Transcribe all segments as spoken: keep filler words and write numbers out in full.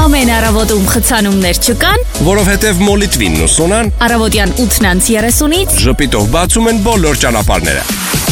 Ամեն առավոտում խցանումներ չկան, որովհետև Մոլիտվին ու Սոնան առավոտյան ութից երեսունից ժպիտով բացում են բոլոր ճանապարհները։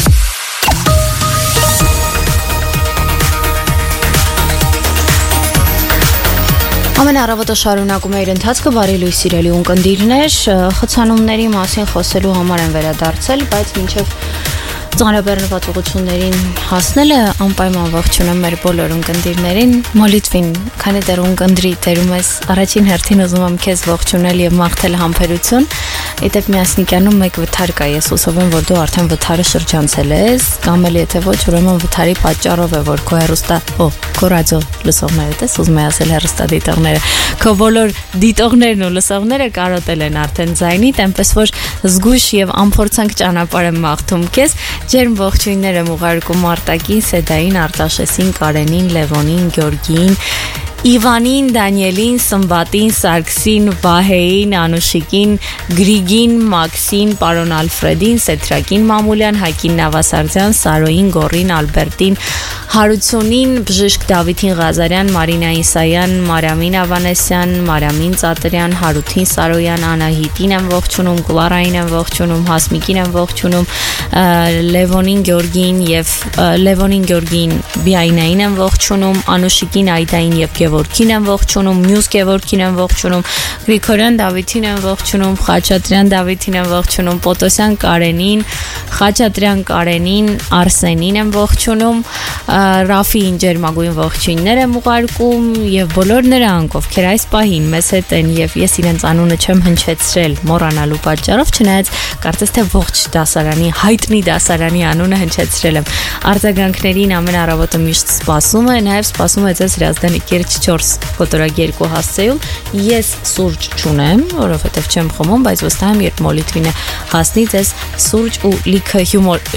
Ամեն առավոտը շարունակում է իր ընթացքը, բարի լույս սիրելի ունկնդիրներ, խցանումների մասին խոսելու համար են վերադարձել, բայց մինչև ծանրաբեռնված ուղղություններին հասնելը անպայման ողջունում մեր բոլոր ունկնդիրներին, Մոլիտվին, քանի դեռ ունկնդրի տերում ես, առաջին հերթին ուզում եմ քեզ ողջունել եւ մաղթել համբերություն։ Իդեպ Միասնիկյանում մեկ վթար կա, ես հուսով եմ, որ դու արդեն վթարը շրջանցել ես, կամ էլ եթե ոչ, ուրեմն վթարի պատճառով է, որ քո հեռուստա, օ, քո ռադիո լսողները, տես ուզում եմ ասել հեռուստադիտողները, քո բոլոր դիտողներն ու լսողները կարոտել են արդեն ձայնիդ, այնպես որ զգույշ եւ անփորձանք ճանապարհ եմ մաղթում քեզ։ Ջերմ ողջույններ եմ ուղարկում Արտակին, Սեդային, Արտաշեսին, Կարենին, Լևոնին, Գյորգիին, Իվանին, Դանիելին, Սմբատին, Սարգսին, Վահեին, Անուշիկին, Գրիգին, Մաքսին, պարոն Ալֆրեդին, Սեթրակին, Մամուլյան, Հայկին, Նավասարդյան, Սարոյին, Գորին, Ալբերտին, Հարությունին, Բժիշկ Դավիթին Ղազարյան, Մարինա Իսայան, Մարիամին Ավանեսյան, Մարիամին Ծատրյան, Հարութին Սարոյան, Անահիտին եմ ողջունում, Կլարային եմ ողջունում, Հասմիկին եմ ողջունում, Լևոնին, Գյորգին եւ Լևոնին, Գյորգին, Բիայնային եմ ողջունում, Անուշիկին, Այդային եւ Գևորգին եմ ողջունում, Մյուս Գևորգին եմ ողջունում, Գրիգորյան Դավիթին եմ ողջունում, Խաչատրյան Դավիթին եմ ողջունում, Պոտոսյան Կարենին, Խաչատրյան Կարենին, Արսենին եմ ողջունում, Ռաֆիին ջերմագույն ողջույններ եմ ուղարկում եւ բոլոր նրանք, ովքեր այս պահին մեզ հետ են եւ ես իրենց անունը չեմ հնչեցրել մոռանալու պատճառով, չնայած կարծես թե ողջ դասարանի, հայտնի դասարանի անունը հնչեցրել եմ։ Արձագանքներին ամեն առավոտը միշտ սպասում է, նաեւ սպասում է ձեզ Հրազդանի Կիրճ չորս կոտորագերկու հասցեում։ Ես սուրճ չունեմ, որովհետեւ չեմ խմում, բայց վստահ եմ, երբ Մոլիտվինը հասնի, ձեզ սուրճ ու լիքը հյումոր,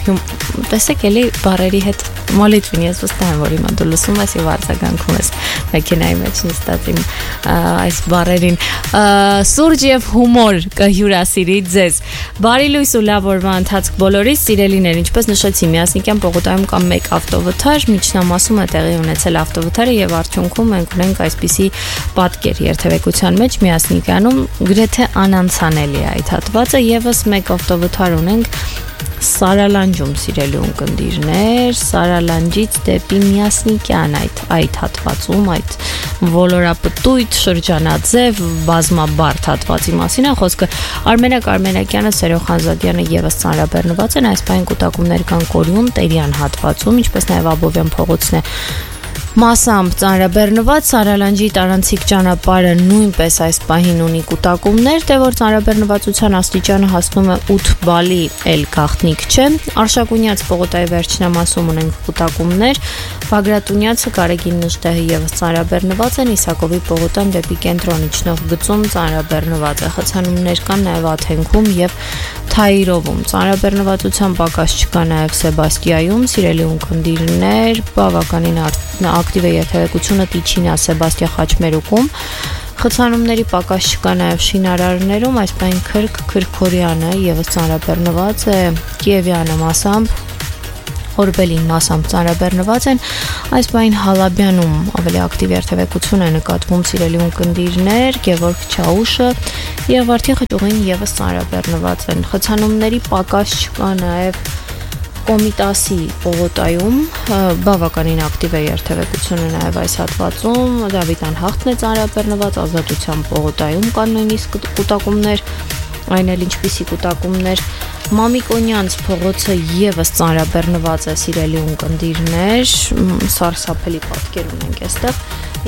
տեսեք էլի բարերի հետ Մոլիտվին, ես վստահ եմ, որ հիմա դու լսում ես եւ արձագանքում ես մեքենայի մեջ նստած իմ այս բառերին։ Սուրճ եւ հումոր կհյուրասիրի ձեզ։ Բարի լույս ու լավ օրվա ընթացք բոլորիս, սիրելիներ, ինչպես նշեցի, Միասնիկյան պողոտայում կա մեկ ավտովթար, միջնամասում է տեղի ունեցել ավտովթարը եւ արդյունքում մենք ունենք այսպիսի պատկեր երթևեկության մեջ Միասնիկյանում գրեթե անանցանելի է այդ հատվածը, եւս մեկ ավտովթար ունենք Սարալանջում, սիրելի ունկնդիրներ, Սարալանջից դեպի Միասնիկյան այդ այդ հատվածում, այդ ոլորապտույտ շրջանաձև բազմաբարդ հատվածի մասին է խոսքը։ Արմենակ Արմենակյանը, Սերո Խանզադյանը եւս ծանրաբեռնված են, այս պահին կուտակումներ կան Կորյուն, Տերյան հատվածում, ինչպես նաեւ Աբովյան փողոցն է մասամբ ծանրաբեռնված, Սարալանջի տարանցիկ ճանապարհը նույնպես այս պահին ունի կուտակումներ, դե որ ծանրաբեռնվածության աստիճանը հասնում է ութ բալի, էլ գաղտնիք չէ։ Արշակունյաց պողոտայի վերջնամասում ունենք կուտակումներ, Բագրատունյացը, Կարեգին Նժդեհը եւս ծանրաբեռնված են, Իսակովի պողոտան դեպի կենտրոն իջնող գծում ծանրաբեռնված է, խցանումներ կան նաեւ Աթենքում եւ Թայիրովում, ծանրաբեռնվածության պակաս չկա նաեւ Սեբաստիայում, սիրելի ունկնդիրներ, բավականին ակտիվ է երթևեկությունը Տիչինա Սեբաստիա Խաչմերուկում, խցանումների պակաս չկա նաև շինարարներում, այս պահին Քրք Քրքորյանը եւս ծանրաբեռնված է, Կիևյանը մասամբ, Օրբելին մասամբ ծանրաբեռնված են, այս պահին Հալաբյանում ավելի ակտիվ երթևեկություն է նկատվում, սիրելի ունկնդիրներ, Գևորգ Չաուշը եւ Վարդի խճուղին եւս ծանրաբեռնված են, խցանումների պակաս չկա նաև Կոմիտասի պողոտայում, բավականին ակտիվ է երթևեկությունը նաև այս հատվածում, Դավիթ Անհախտն է ծանրաբեռնված, Ազատության պողոտայում կան նույնիսկ կուտակումներ, այն էլ ինչպիսի կուտակումներ, Մամիկոնյանց փողոցը եւս ծանրաբեռնված է, սիրելի ունկնդիրներ, սարսափելի պատկեր ունենք այստեղ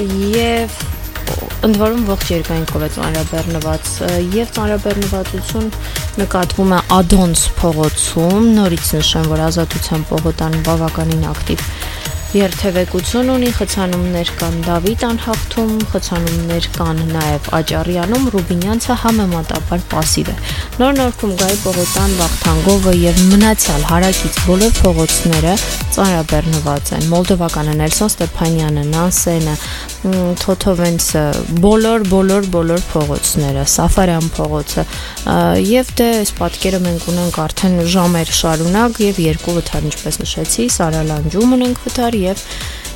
եւ ընդ որում ողջ երկայնքով է ծանրաբեռնված եւ ծանրաբեռնվածություն նկատվում է Ադոնց փողոցում, նորից նշեմ, որ Ազատության պողոտան բավականին ակտիվ երթևեկություն ունի, խցանումներ կան Դավիթ Անհախտում, խցանումներ կան նաև Աճարյանում, Ռուբինյանցը համեմատաբար պասիվ է։ Նոր Նորքում Գայի պողոտան, Վախթանգովը եւ մնացյալ հարակից բոլոր փողոցները ծանրաբեռնված են։ Մոլդովականը, Նելսոն Ստեփանյանը, Նանսենը, Թոթովենցը, բոլոր բոլոր բոլոր փողոցները, Սաֆարյան փողոցը եւ դե այս պատկերը մենք ունենք արդեն ժամեր շարունակ եւ երկու վթար, ինչպես նշեցի, Սարալանջում ունենք վթար եւ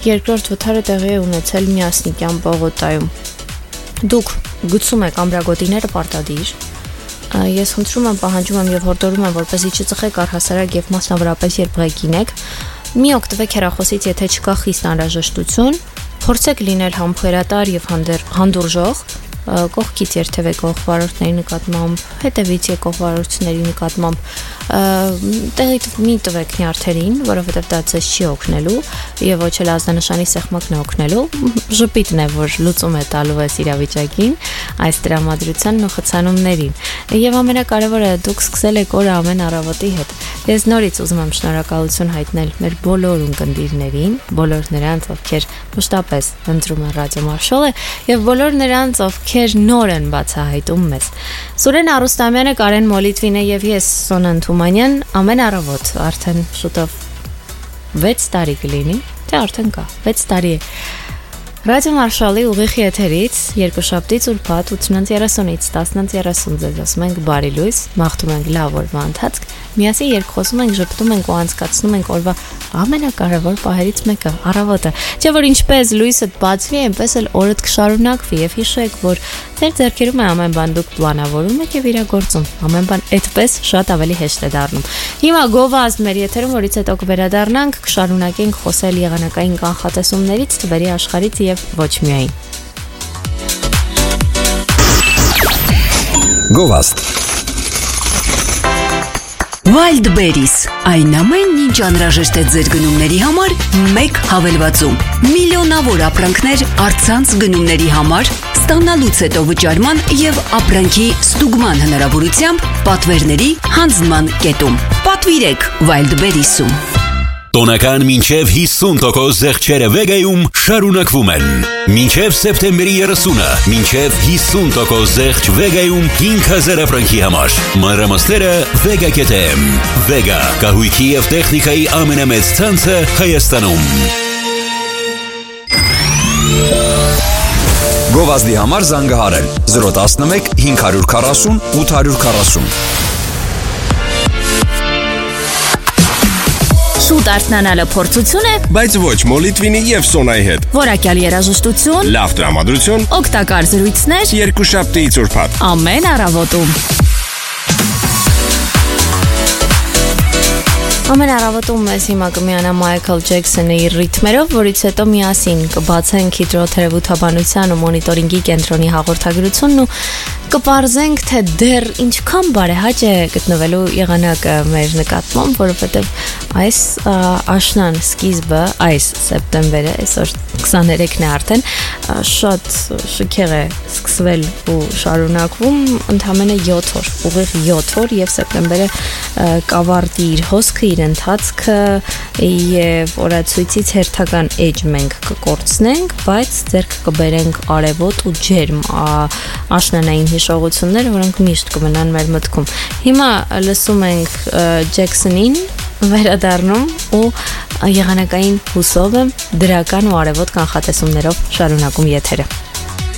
երկրորդ վթարը տեղի է ունեցել Միասնիկյան պողոտայում։ Դուք գցում եք ամրագոտիները պարտադիր։ Ես խնդրում եմ, պահանջում եմ եւ հորդորում եմ, որպեսզի չծխեք առհասարակ եւ մասնավորապես երբ ղեկին եք, մի օգտվեք հեռախոսից, եթե չկա խիստ անհրաժեշտություն, փորձեք լինել համբերատար եւ հանդուրժող, կողքից երթևեք կողվարորդների նկատմամբ, հետևից եկող վարորդների նկատմամբ, տեղից մի տվեք նյարդերին, որովհետև դա ձեզ չի օգնելու եւ ոչ էլ ազդանշանի սեղմակն է օգնելու, ժպիտն է, որ լուծում է տալու այս իրավիճակին, այս տրամադրությանն ու խցանումներին։ Եվ ամենակարևորը, դուք սկսել եք օրը ամեն առավոտի հետ։ Ես նորից ուզում եմ շնորհակալություն հայտնել մեր բոլոր ունկնդիրներին, բոլոր նրանց, ովքեր մշտապես ընտրում են Ռադիո Մարշալը, եւ բոլոր նրանց, ովքեր նոր են բացահայտում մեզ։ Սուրեն Արուստամյանը, Կարեն Մոլիտվինը եւ ես Սոնան Թումանյան ամեն առավոտ արդեն շուտով վեց տարի կլինի, թե արդեն կա, վեց տարի է։ Ռադիո Մարշալի ուղիղ եթերից երկուշաբթից ուրբաթ ութ երեսունից տասն երեսուն ձեզ ասում ենք բարի լույս, մաղթում ենք լավ օրվա ընթացք, միասին երկխոսում ենք, ժպտում ենք ու անցկացնում ենք օրվա ամենակարևոր պահերից մեկը՝ առավոտը։ Չէ՞ որ ինչպես լույսդ բացվի, այնպես էլ օրդ կշարունակվի եւ հիշեք, որ ձեր ձեռքերում է ամեն բան, դուք պլանավորում եք եւ իրագործում։ Ամեն բան այդպես շատ ավելի հեշտ է դառնում։ Հիմա գովազդ մեր եթերում, որից հետո կվերադառնանք, կշարունակենք խոսել եղանակային կանխատեսումներից, թվերի աշխարհից եւ ոչ միայն։ Գովազդ Wildberries այն ամենն ինչ անհրաժեշտ է ձեր գնումների համար մեկ հավելվածում։ Միլիոնավոր ապրանքներ առցանց գնումների համար ստանալուց հետո վճարման եւ ապրանքի ստուգման հնարավորությամբ պատվերների հանձնման կետում։ Պատվիրեք Wildberries-ում։ Տոնական մինչև հիսուն տոկոս զեղչերը Վեգայում շարունակվում են։ Մինչև սեպտեմբերի երեսունը, մինչև հիսուն տոկոս զեղչ Վեգայում հինգ հազար ապրանքի համար։ Մանրամասները Vega.am։ Vega, կահույքի եւ տեխնիկայի ամենամեծ ցանցը Հայաստանում։ Գովազդի համար զանգահարել զրո տասնմեկ հինգ քառասուն ութ քառասուն։ Շուտ արթնանալը փորձություն է, բայց ոչ Մոլիտվինի եւ Սոնայի հետ։ որակյալ երաժշտություն, Լավ տրամադրություն, օգտակար զրույցներ երկուշաբթից ուրբաթ։ ամեն առավոտում։ Ամեն առավոտում մեզ հիմա կմիանա Մայքլ Ջեքսոնի ռիթմերով, որից հետո միասին կբացենք հիդրոթերապևտաբանության ու մոնիտորինգի կենտրոնի հաղորդագրությունն ու կպարզենք, թե դեռ ինչքան բարեհաճ է գտնվելու եղանակը մեր նկատմամբ, որովհետև այս աշնան սկիզբը, այս սեպտեմբերը, այսօր քսաներեքն է արդեն, շատ շքեղ է սկսվել ու շարունակվում, ընդամենը յոթ օր, ուղիղ յոթ օր եւ սեպտեմբերը կավարտի իր հոսքը, իր ընթացքը եւ օրացույցից հերթական էջ մենք կկորցնենք, բայց ձեռք կբերենք արևոտ ու ջերմ աշնանային հիշողություններ, որոնք միշտ կմնան մեր մտքում։ Հիմա լսում ենք Ջեքսոնին, վերադառնում ու եղանակային հուսով եմ դրական ու արևոտ կանխատեսումներով շարունակում եթերը։